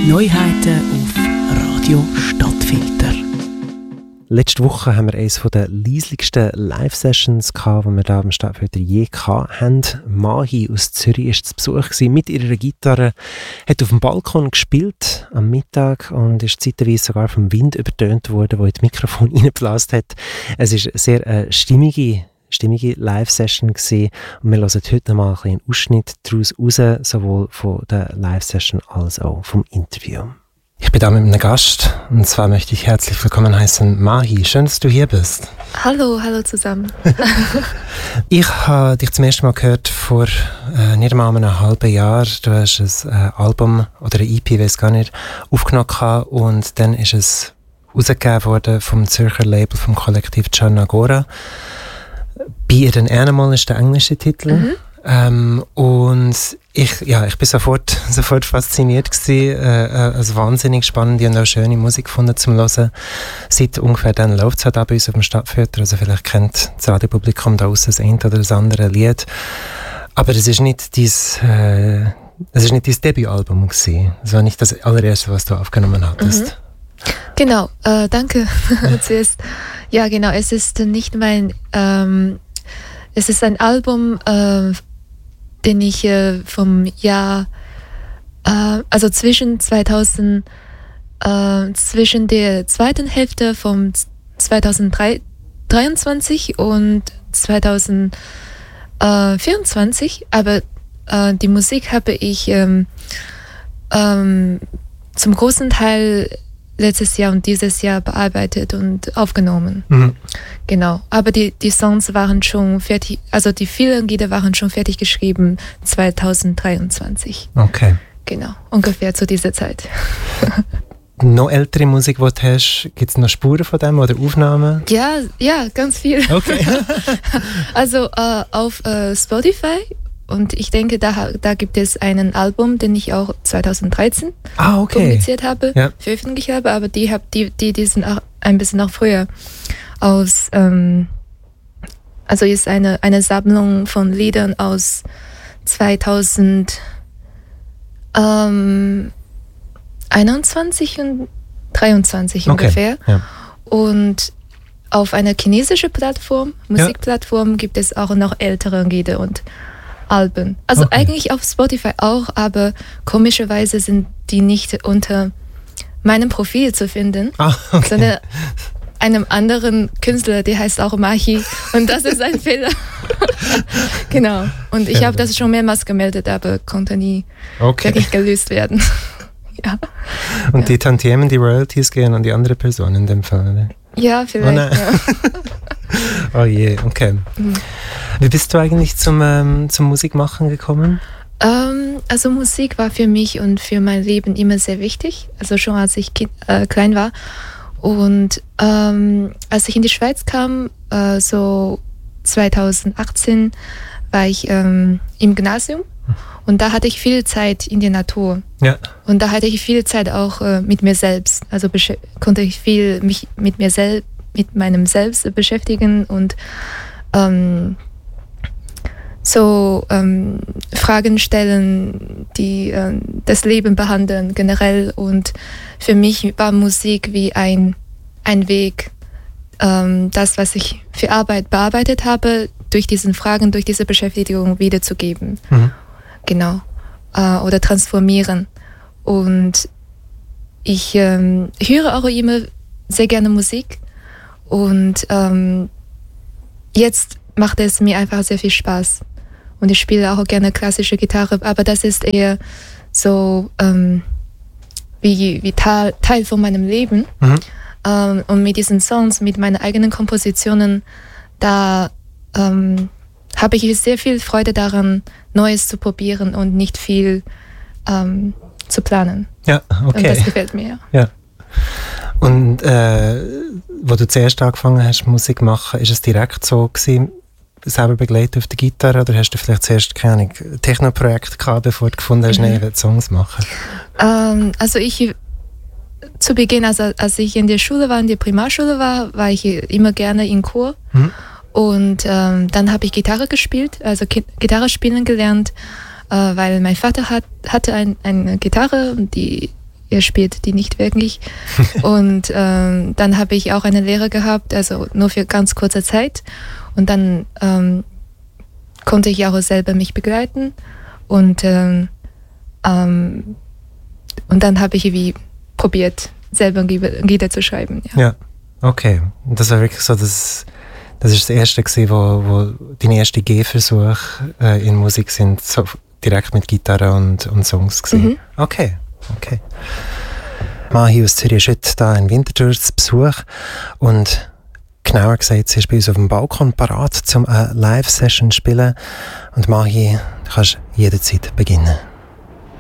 Neuheiten auf Radio Stadtfilter. Letzte Woche haben wir eines der leislichsten Live-Sessions gehabt, die wir hier am Stadtfilter je hatten. Mahi aus Zürich war zu Besuch mit ihrer Gitarre, hat auf dem Balkon gespielt am Mittag und ist zeitweise sogar vom Wind übertönt worden, der in das Mikrofon reingeblasen hat. Es war eine sehr stimmige Live-Session gewesen. Und wir hören heute mal einen Ausschnitt daraus raus, sowohl von der Live-Session als auch vom Interview. Ich bin da mit einem Gast und zwar möchte ich herzlich willkommen heißen Mahi. Schön, dass du hier bist. Hallo zusammen. Ich habe dich zum ersten Mal gehört vor nicht einmal einem halben Jahr. Du hast ein Album oder ein EP, weiß gar nicht, aufgenommen und dann ist es rausgegeben worden vom Zürcher Label vom Kollektiv Czarnagora. Be It an Animal ist der englische Titel. Und ich bin sofort fasziniert gewesen. Also wahnsinnig spannende und auch schöne Musik gefunden zum Hören. Seit ungefähr dann läuft es halt auch bei uns auf dem Stadtfilter. Also vielleicht kennt das Radiopublikum da aussen das eine oder das andere Lied. Aber es ist nicht dein Debütalbum gewesen. Es war nicht das allererste, was du aufgenommen hattest. Genau, danke zuerst. Ja, genau, es ist nicht mein, es ist ein Album, den ich vom Jahr, also zwischen der zweiten Hälfte von 2023 und 2024, aber die Musik habe ich zum großen Teil letztes Jahr und dieses Jahr bearbeitet und aufgenommen. Genau. Aber die Songs waren schon fertig, also die vielen Lieder waren schon fertig geschrieben 2023. Okay. Genau, ungefähr zu dieser Zeit. Noch ältere Musik, die du hast, gibt es noch Spuren von dem oder Aufnahmen? Ja, ganz viel. Okay. Also auf Spotify. Und ich denke, da gibt es einen Album, den ich auch 2013 publiziert habe, veröffentlicht habe, aber die sind auch ein bisschen noch früher aus, also ist eine Sammlung von Liedern aus 2021 und 2023 ungefähr. Ja. Und auf einer chinesischen Plattform, Musikplattform, gibt es auch noch ältere Lieder und Alben. Also eigentlich auf Spotify auch, aber komischerweise sind die nicht unter meinem Profil zu finden, sondern einem anderen Künstler, der heißt auch Mahi, und das ist ein Fehler. Genau. Und ich habe das schon mehrmals gemeldet, aber konnte nie wirklich gelöst werden. Ja. Und die Tantiemen, die Royalties gehen an die andere Person in dem Fall, oder? Ja, vielleicht. Oh je, okay. Wie bist du eigentlich zum Musikmachen gekommen? Also Musik war für mich und für mein Leben immer sehr wichtig, also schon als ich klein war. Und als ich in die Schweiz kam, so 2018, war ich im Gymnasium und da hatte ich viel Zeit in der Natur. Ja. Und da hatte ich viel Zeit auch mit mir selbst, also konnte ich viel mich mit meinem Selbst beschäftigen und Fragen stellen, die das Leben behandeln generell. Und für mich war Musik wie ein Weg, das, was ich für Arbeit bearbeitet habe, durch diese Fragen, durch diese Beschäftigung wiederzugeben. Genau. Oder transformieren. Und ich höre auch immer sehr gerne Musik. Und jetzt macht es mir einfach sehr viel Spaß. Und ich spiele auch gerne klassische Gitarre, aber das ist eher so wie Teil von meinem Leben. Und mit diesen Songs, mit meinen eigenen Kompositionen, da habe ich sehr viel Freude daran, Neues zu probieren und nicht viel zu planen. Ja, okay. Und das gefällt mir. Ja. Und wo du zuerst angefangen hast, Musik zu machen, ist es direkt so gewesen, selber begleitet auf der Gitarre, oder hast du vielleicht zuerst, keine Ahnung, Techno-Projekt gehabt, bevor du gefunden hast, ich will Songs machen? Also ich zu Beginn, als ich in der Schule war, in der Primarschule war ich immer gerne im Chor. Und dann habe ich Gitarre gespielt, also Gitarre spielen gelernt, weil mein Vater hatte eine Gitarre, die er spielt die nicht wirklich. Und dann habe ich auch eine Lehre gehabt, also nur für ganz kurze Zeit. Und dann konnte ich auch selber mich begleiten. Und dann habe ich wie probiert, selber Lieder zu schreiben. Ja, okay. Und das war wirklich so, das ist das erste gewesen, wo deine ersten Gehversuche in Musik sind, so direkt mit Gitarre und Songs gewesen. Okay. Mahi aus Zürich ist heute da in Winterthur zu Besuch und genauer gesagt, sie ist bei uns auf dem Balkon parat, um eine Live-Session zu spielen. Und Mahi, du kannst jederzeit beginnen.